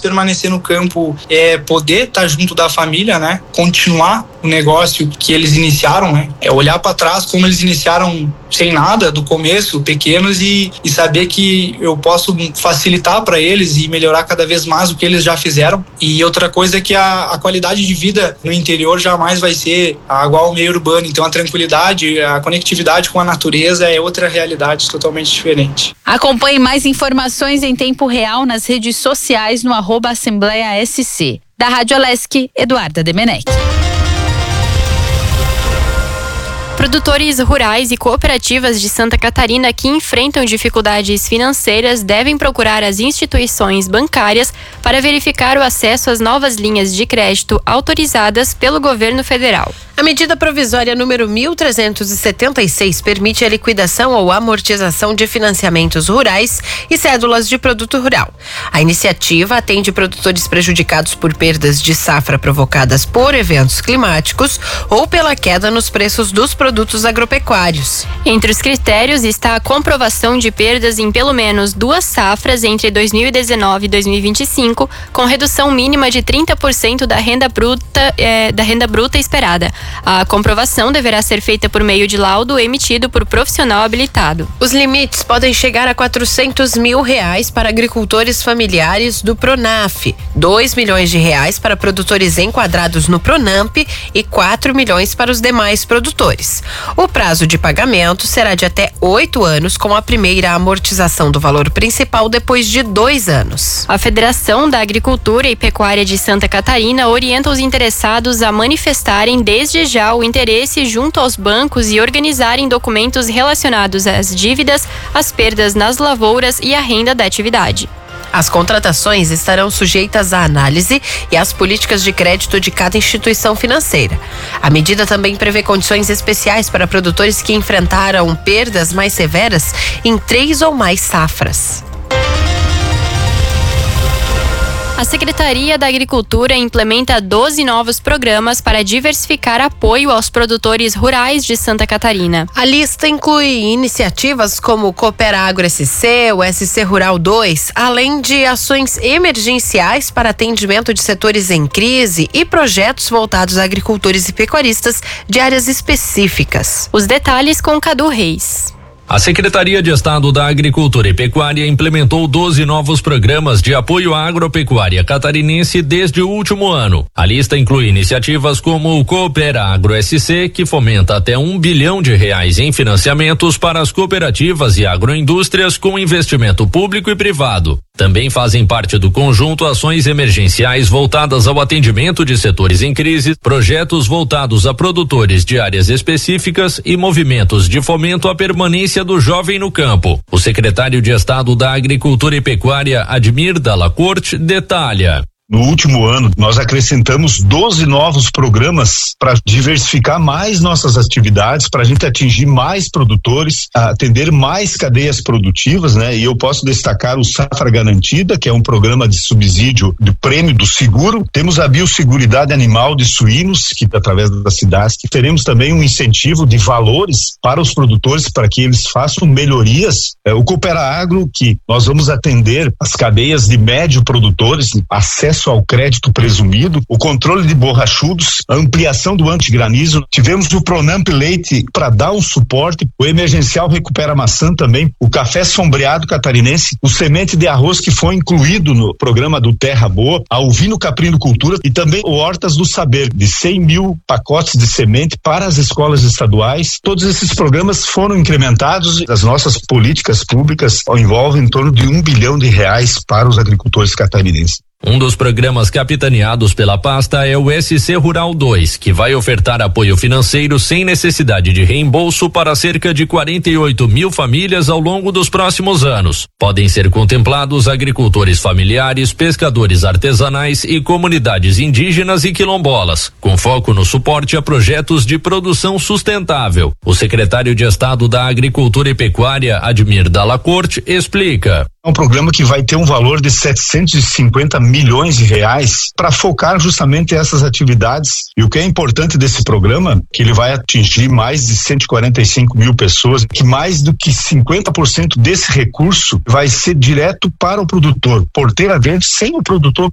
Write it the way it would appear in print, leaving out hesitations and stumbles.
permanecer no campo é poder estar junto da família, né? Continuar o negócio que eles iniciaram, né? É olhar para trás como eles iniciaram sem nada do começo, pequenos, e saber que eu posso facilitar para eles e melhorar cada vez mais o que eles já fizeram. E outra coisa é que a qualidade de vida no interior jamais vai ser igual ao meio urbano. Então a tranquilidade, a conectividade com a natureza é outra realidade totalmente diferente. Acompanhe mais informações em tempo real nas redes sociais no @AssembleiaSC. Da Rádio Alesc, Eduarda Demenech. Produtores rurais e cooperativas de Santa Catarina que enfrentam dificuldades financeiras devem procurar as instituições bancárias para verificar o acesso às novas linhas de crédito autorizadas pelo governo federal. A medida provisória número 1376 permite a liquidação ou amortização de financiamentos rurais e cédulas de produto rural. A iniciativa atende produtores prejudicados por perdas de safra provocadas por eventos climáticos ou pela queda nos preços dos produtos agropecuários. Entre os critérios está a comprovação de perdas em pelo menos 2 safras entre 2019 e 2025, com redução mínima de 30% da renda bruta esperada. A comprovação deverá ser feita por meio de laudo emitido por profissional habilitado. Os limites podem chegar a R$400 mil para agricultores familiares do Pronaf, R$2 milhões para produtores enquadrados no Pronamp e R$4 milhões para os demais produtores. O prazo de pagamento será de até 8 anos, com a primeira amortização do valor principal depois de 2 anos. A Federação da Agricultura e Pecuária de Santa Catarina orienta os interessados a manifestarem desde já o interesse junto aos bancos e organizarem documentos relacionados às dívidas, às perdas nas lavouras e à renda da atividade. As contratações estarão sujeitas à análise e às políticas de crédito de cada instituição financeira. A medida também prevê condições especiais para produtores que enfrentaram perdas mais severas em 3 ou mais safras. A Secretaria da Agricultura implementa 12 novos programas para diversificar apoio aos produtores rurais de Santa Catarina. A lista inclui iniciativas como o Coopera Agro SC, o SC Rural 2, além de ações emergenciais para atendimento de setores em crise e projetos voltados a agricultores e pecuaristas de áreas específicas. Os detalhes com Cadu Reis. A Secretaria de Estado da Agricultura e Pecuária implementou 12 novos programas de apoio à agropecuária catarinense desde o último ano. A lista inclui iniciativas como o Coopera Agro SC, que fomenta até R$1 bilhão em financiamentos para as cooperativas e agroindústrias com investimento público e privado. Também fazem parte do conjunto ações emergenciais voltadas ao atendimento de setores em crise, projetos voltados a produtores de áreas específicas e movimentos de fomento à permanência do jovem no campo. O secretário de Estado da Agricultura e Pecuária, Admir Dalacorte, detalha. No último ano, nós acrescentamos 12 novos programas para diversificar mais nossas atividades, para a gente atingir mais produtores, atender mais cadeias produtivas, né? E eu posso destacar o Safra Garantida, que é um programa de subsídio de prêmio do seguro. Temos a Biosseguridade Animal de Suínos, que através das cidades, que teremos também um incentivo de valores para os produtores, para que eles façam melhorias. O Coopera Agro, que nós vamos atender as cadeias de médio produtores, acesso ao crédito presumido, o controle de borrachudos, a ampliação do antigranizo. Tivemos o Pronamp Leite para dar um suporte, o emergencial Recupera Maçã também, o café sombreado catarinense, o semente de arroz que foi incluído no programa do Terra Boa, a Ovino Caprino Cultura e também o Hortas do Saber, de 100 mil pacotes de semente para as escolas estaduais. Todos esses programas foram incrementados. As nossas políticas públicas envolvem em torno de R$1 bilhão para os agricultores catarinenses. Um dos programas capitaneados pela pasta é o SC Rural 2, que vai ofertar apoio financeiro sem necessidade de reembolso para cerca de 48 mil famílias ao longo dos próximos anos. Podem ser contemplados agricultores familiares, pescadores artesanais e comunidades indígenas e quilombolas, com foco no suporte a projetos de produção sustentável. O secretário de Estado da Agricultura e Pecuária, Admir Dalacorte, explica. É um programa que vai ter um valor de R$750 milhões para focar justamente essas atividades. E o que é importante desse programa, que ele vai atingir mais de 145 mil pessoas, que mais do que 50% desse recurso vai ser direto para o produtor. Porteira verde, sem o produtor